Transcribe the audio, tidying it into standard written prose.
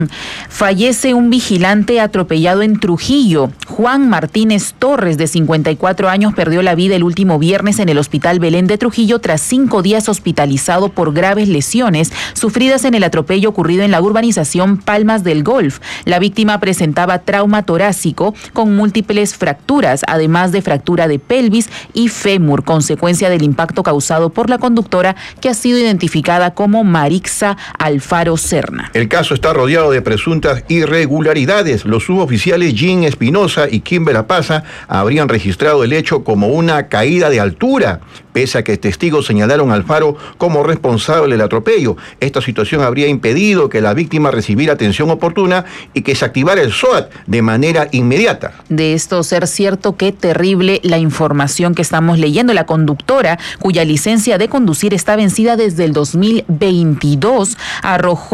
Fallece un vigilante atropellado en Trujillo. Juan Martínez Torres, de 54 años, perdió la vida el último viernes en el Hospital Belén de Trujillo tras 5 días hospitalizado por graves lesiones sufridas en el atropello ocurrido en la urbanización Palmas del Golf. La víctima presentaba trauma torácico con múltiples fracturas, además de fractura de pelvis y fémur, consecuencia del impacto causado por la conductora, que ha sido identificada como Marixa Alfaro Serna. El caso está rodeado de presuntas irregularidades. Los suboficiales Jean Espinosa y Kimber Apaza habrían registrado el hecho como una caída de altura, pese a que testigos señalaron a Alfaro como responsable del atropello. Esta situación habría impedido que la víctima recibiera atención oportuna y que se activara el SOAT de manera inmediata. De esto ser cierto, qué terrible la información que estamos leyendo. La conductora, cuya licencia de conducir está vencida desde el 2022, arrojó